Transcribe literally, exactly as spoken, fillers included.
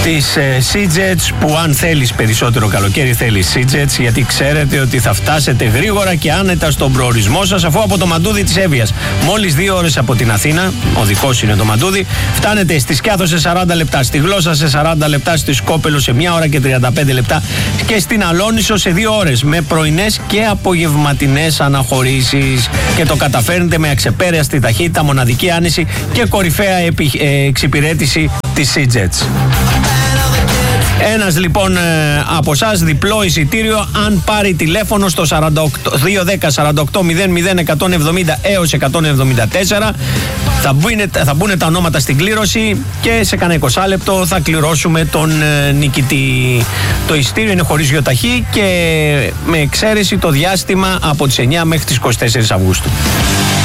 Τις ε, Sea-Jets, που αν θέλεις περισσότερο καλοκαίρι θέλεις Sea-Jets, γιατί ξέρετε ότι θα φτάσετε γρήγορα και άνετα στον προορισμό σας, αφού από το μαντούδι της Εύβοιας μόλις δύο ώρες από την Αθήνα, ο δικός είναι το μαντούδι, φτάνετε στη Σκιάθο σε σαράντα λεπτά, στη Γλώσσα σε σαράντα λεπτά, στη Σκόπελο σε μια ώρα και τριάντα πέντε λεπτά και στην Αλόνισο σε δύο ώρες, με πρωινές και απογευματινές αναχωρήσεις, και το καταφέρνετε με αξεπέραστη ταχύτητα, μοναδική άνεση και κορυφαία επι, ε, εξυπηρέτηση της Sea-Jets. Ένας λοιπόν από εσάς διπλό εισιτήριο αν πάρει τηλέφωνο στο δύο ένα μηδέν σαράντα οκτώ μηδέν μηδέν εκατόν εβδομήντα έως εκατόν εβδομήντα τέσσερα. Θα μπουν, θα μπουν τα ονόματα στην κλήρωση και σε κανένα είκοσι λεπτό θα κληρώσουμε τον ε, νικητή. Το εισιτήριο είναι χωρίς γιοταχή και με εξαίρεση το διάστημα από τις εννιά μέχρι τις είκοσι τέσσερις Αυγούστου.